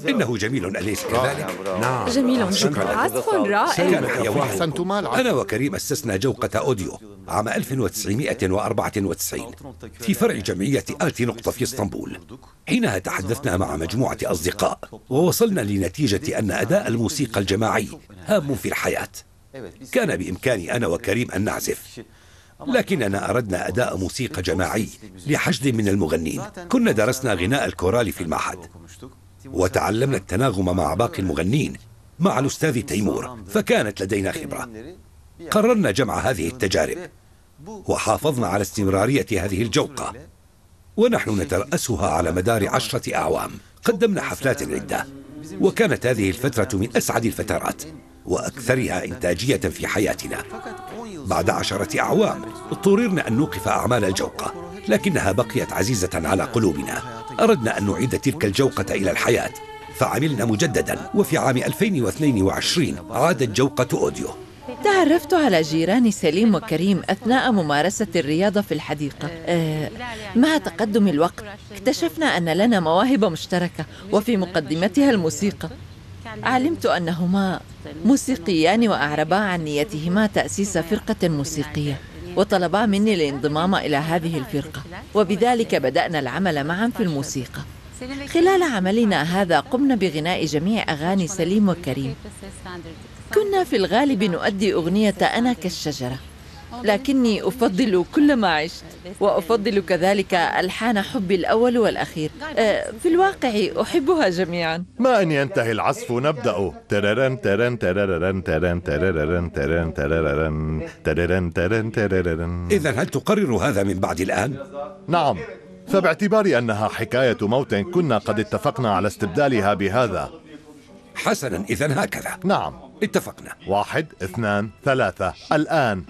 إنه جميل أليس كذلك؟ نعم جميل شكراً. جدا، عزف رائع. كان حيوي. أحسنتما العزف. أنا وكريم أسسنا جوقة أوديو عام 1994 في فرع جمعية آلتي نقطة في اسطنبول. حينها تحدثنا مع مجموعة أصدقاء ووصلنا لنتيجة أن أداء الموسيقى الجماعي هام في الحياة. كان بإمكاني أنا وكريم أن نعزف، لكننا أردنا أداء موسيقى جماعي لحشد من المغنين. كنا درسنا غناء الكورال في المعهد وتعلمنا التناغم مع باقي المغنين مع الأستاذ تيمور، فكانت لدينا خبرة. قررنا جمع هذه التجارب وحافظنا على استمرارية هذه الجوقة، ونحن نترأسها على مدار 10 أعوام. قدمنا حفلات عدة، وكانت هذه الفترة من أسعد الفترات وأكثرها إنتاجية في حياتنا. بعد 10 أعوام اضطررنا أن نوقف أعمال الجوقة، لكنها بقيت عزيزة على قلوبنا. أردنا أن نعيد تلك الجوقة إلى الحياة، فعملنا مجددا، وفي عام 2022 عادت جوقة أوديو. تعرفت على جيراني سليم وكريم أثناء ممارسة الرياضة في الحديقة. مع تقدم الوقت اكتشفنا أن لنا مواهب مشتركة، وفي مقدمتها الموسيقى. علمت أنهما موسيقيان وأعربا عن نيتهما تأسيس فرقة موسيقية، وطلبا مني الانضمام إلى هذه الفرقة، وبذلك بدأنا العمل معا في الموسيقى. خلال عملنا هذا قمنا بغناء جميع أغاني سليم وكريم. كنا في الغالب نؤدي أغنية أنا كالشجرة، لكني أفضل كل ما عشت، وأفضل كذلك ألحان حبي الأول والأخير. في الواقع أحبها جميعا. ما أن ينتهي العزف نبدأ. تررن ترن تررن ترن تررن ترن تررن تررن ترن تررن. إذن هل تقرر هذا من بعد الآن؟ نعم، فباعتبار أنها حكاية موت كنا قد اتفقنا على استبدالها بهذا. حسنا، إذن هكذا. نعم، اتفقنا. 1 2 3 الآن.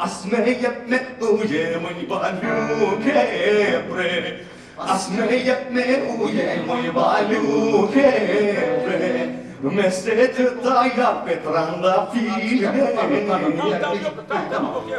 Meslet daya petranda fil